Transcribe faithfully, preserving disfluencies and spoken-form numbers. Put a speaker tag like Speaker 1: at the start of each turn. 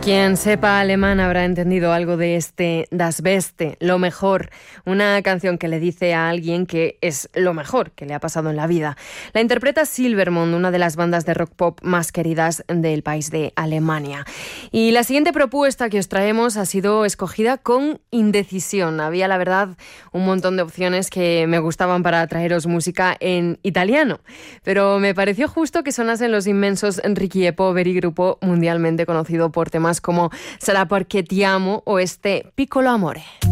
Speaker 1: Quien sepa alemán habrá entendido algo de este Das Beste, lo mejor, una canción que le dice a alguien que es lo mejor que le ha pasado en la vida. La interpreta Silbermond, una de las bandas de rock pop más queridas del país de Alemania. Y la siguiente propuesta que os traemos ha sido escogida con indecisión. Había, la verdad, un montón de opciones que me gustaban para traeros música en italiano, pero me pareció justo que sonasen los inmensos Ricky e Poveri, grupo mundialmente conocido por temas como Sarà perché ti amo o este Piccolo amore.